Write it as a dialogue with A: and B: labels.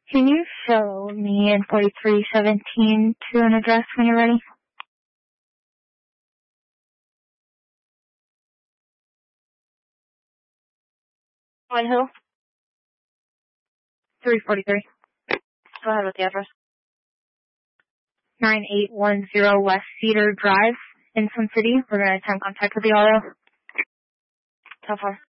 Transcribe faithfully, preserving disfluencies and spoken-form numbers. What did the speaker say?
A: Can you show me in forty-three seventeen to an address when you're ready? On who? three forty-three. Go ahead with the address. nine eight one zero West Cedar Drive in Sun City. We're going to attempt contact with the auto. How far?